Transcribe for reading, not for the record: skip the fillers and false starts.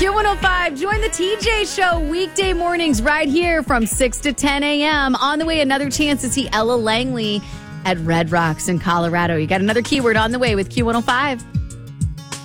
Q105, join the TJ Show weekday mornings right here from 6 to 10 a.m. On the way, another chance to see Ella Langley at Red Rocks in Colorado. You got another keyword on the way with Q105.